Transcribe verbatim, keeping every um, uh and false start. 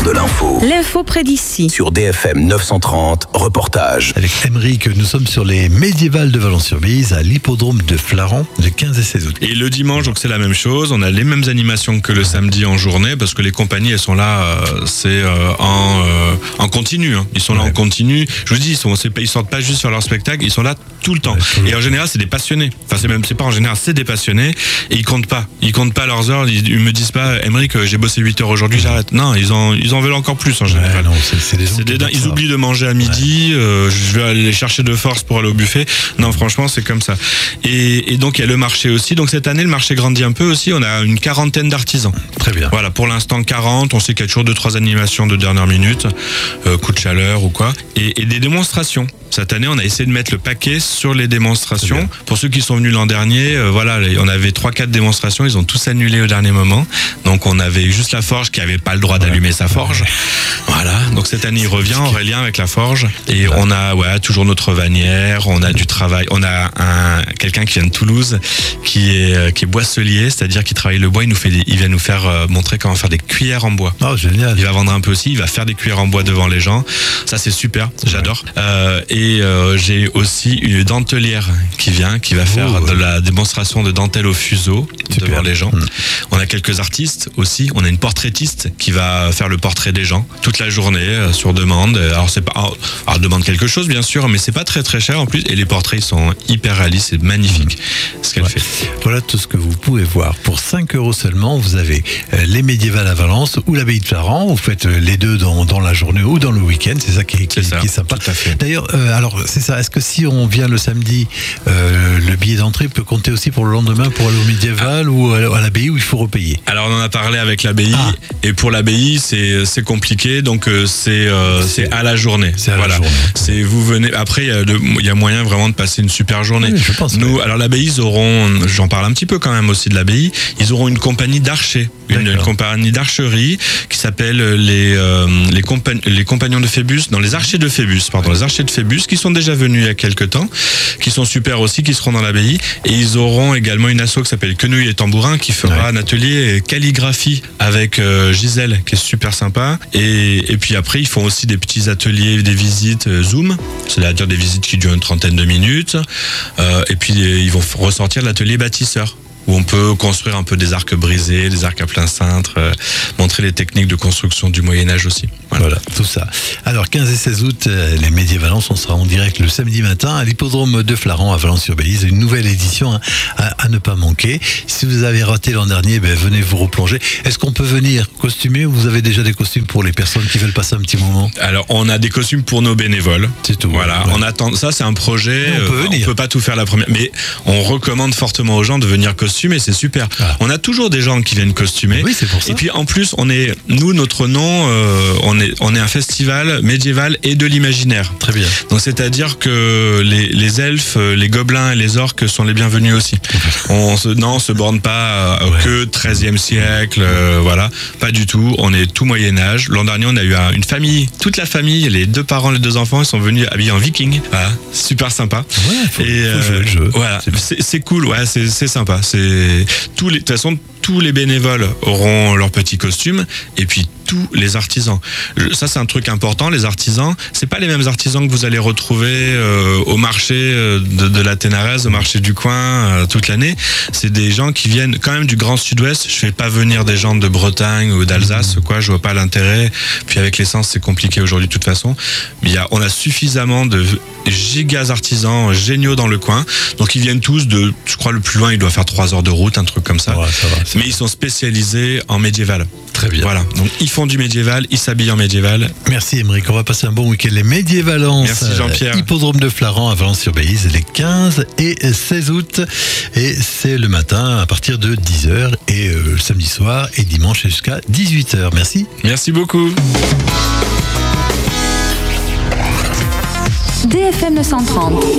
de l'info. L'info près d'ici. Sur D F M neuf cent trente, reportage. Avec Émeric, nous sommes sur les médiévales de Valence-sur-Bise à l'hippodrome de Flaran le quinze et seize août. Et le dimanche, donc c'est la même chose. On a les mêmes animations que le samedi en journée parce que les compagnies, elles sont là, euh, c'est euh, en, euh, en continu. Hein. Ils sont là ouais. en continu. Je vous dis, ils, sont, c'est pas, ils sortent pas juste sur leur spectacle, ils sont là tout le temps. Ouais, tout et en général, c'est des passionnés. Enfin, c'est même, c'est pas en général, c'est des passionnés. Et ils comptent pas. Ils comptent pas leurs heures. Ils, ils me disent pas, Émeric, j'ai bossé huit heures aujourd'hui, j'arrête. Non, ils en, ils en veulent encore plus en général. Ouais, non, c'est, c'est des, c'est des dingues. Ils oublient de manger à midi. Ouais. Euh, je vais aller les chercher de force pour aller au buffet. Non, franchement, c'est comme ça. Et, et donc, il y a le marché aussi. Donc, cette année, le marché grandit un peu aussi. On a une quarantaine d'artisans. Très bien. Voilà, pour l'instant, quarante. On sait qu'il y a toujours deux, trois animations de dernière minute, euh, coup de chaleur ou quoi. Et, et des démonstrations. Cette année, on a essayé de mettre le paquet sur les démonstrations. Pour ceux qui sont venus l'an dernier, euh, voilà, on avait trois quatre démonstrations. Ils ont tous annulé au dernier moment. Donc, on avait juste la forge qui avait pas le droit d'allumer ouais. sa forge. Voilà. Donc, cette année, il revient, Aurélien, avec la forge. Et on a, ouais, toujours notre vanière. On a du travail. On a un, quelqu'un qui vient de Toulouse, qui est, qui est boisselier, c'est-à-dire qui travaille le bois. Il nous fait des, il vient nous faire euh, montrer comment faire des cuillères en bois. Oh, génial. Il va vendre un peu aussi. Il va faire des cuillères en bois devant les gens. Ça, c'est super. J'adore. Ouais. Euh, et euh, j'ai aussi une dentelière qui vient, qui va faire oh, de la démonstration de dentelle au fuseau super. Devant les gens. Mmh. On a quelques artistes aussi. On a une portraitiste qui va faire le portrait des gens toute la journée euh, sur demande. Alors c'est pas, alors, alors demande quelque chose bien sûr, mais c'est pas très très cher en plus. Et les portraits ils sont hyper réalistes, c'est magnifique mmh. ce qu'elle ouais. fait. Voilà tout ce que vous pouvez voir pour cinq euros seulement. Vous avez euh, les médiévales à Valence ou l'abbaye de Flaran. Vous faites euh, les deux dans, dans la journée ou dans le week-end. C'est ça qui est, qui, c'est ça, qui est sympa. Tout à fait. D'ailleurs, euh, alors c'est ça. Est-ce que si on vient le samedi, euh, le billet d'entrée peut compter aussi pour le lendemain pour aller au médiéval ah. ou à l'abbaye où il faut repayer? Alors on en a parlé avec l'abbaye ah. et pour l'abbaye c'est c'est compliqué donc euh, c'est euh, c'est à la journée. C'est à voilà. la journée. C'est vous venez après il y a de, il y a moyen vraiment de passer une super journée. Oui, je pense, Nous ouais. alors l'abbaye ils auront, j'en parle un petit peu quand même aussi de l'abbaye, ils auront une compagnie d'archers, une, une compagnie d'archerie qui s'appelle les euh, les, compa- les compagnons de Phébus, non les archers de Phébus, pardon, les archers de Phébus qui sont déjà venus il y a quelques temps, qui sont super aussi, qui seront dans l'abbaye et ils auront également une asso qui s'appelle Quenouille et Tambourin qui fera ouais. un atelier calligraphie avec euh, Gisèle qui est super sympa et, et puis après ils font aussi des petits ateliers, des visites euh, Zoom, c'est-à-dire des visites qui durent une trentaine de minutes euh, et puis ils vont ressortir l'atelier bâtisseur où on peut construire un peu des arcs brisés, des arcs à plein cintre, euh, montrer les techniques de construction du Moyen-Âge aussi. Voilà. voilà, tout ça. Alors, quinze et seize août, les Médiévalence, on sera en direct le samedi matin à l'hippodrome de Flaran à Valence-sur-Bise. Une nouvelle édition hein, à, à ne pas manquer. Si vous avez raté l'an dernier, ben, venez vous replonger. Est-ce qu'on peut venir costumé ou vous avez déjà des costumes pour les personnes qui veulent passer un petit moment? Alors, on a des costumes pour nos bénévoles. C'est tout. Voilà, ouais. on attend. Ça, c'est un projet. On peut, euh, on peut pas tout faire la première, mais on recommande fortement aux gens de venir costumer. Et c'est super. Ah. On a toujours des gens qui viennent costumer. Oui, c'est pour ça. Et puis en plus, on est, nous, notre nom, euh, on est, on est un festival médiéval et de l'imaginaire. Très bien. Donc c'est-à-dire que les, les elfes, les gobelins et les orques sont les bienvenus aussi. on se, non, on se borne pas euh, ouais. que treizième siècle, euh, voilà, pas du tout. On est tout Moyen Âge. L'an dernier, on a eu un, une famille, toute la famille, les deux parents, les deux enfants, ils sont venus habillés en viking. Voilà, super sympa. Ouais, faut, et faut euh, jouer le jeu. Voilà, c'est, c'est cool. Ouais, c'est, c'est sympa. C'est tous les, de toute façon, tous les bénévoles auront leur petit costume et puis tous les artisans. Ça, c'est un truc important. Les artisans, c'est pas les mêmes artisans que vous allez retrouver euh, au marché de, de la Ténarèse, au marché du coin euh, toute l'année. C'est des gens qui viennent quand même du Grand Sud-Ouest. Je fais pas venir des gens de Bretagne ou d'Alsace, mmh. quoi. Je vois pas l'intérêt. Puis avec l'essence, c'est compliqué aujourd'hui de toute façon. Mais il y a, on a suffisamment de gigas artisans géniaux dans le coin. Donc ils viennent tous de, je crois le plus loin, il doit faire trois heures de route, un truc comme ça. Ouais, ça va, mais ils sont spécialisés en médiéval. Très bien. Voilà. Donc ils font du médiéval, ils s'habillent en médiéval. Merci Émeric, on va passer un bon week-end. Les Médiévalences. Merci Jean-Pierre. Hippodrome de Flaran à Valence-sur-Bise les quinze et seize août. Et c'est le matin à partir de dix heures et euh, le samedi soir et dimanche jusqu'à dix-huit heures. Merci. Merci beaucoup. D F M neuf cent trente.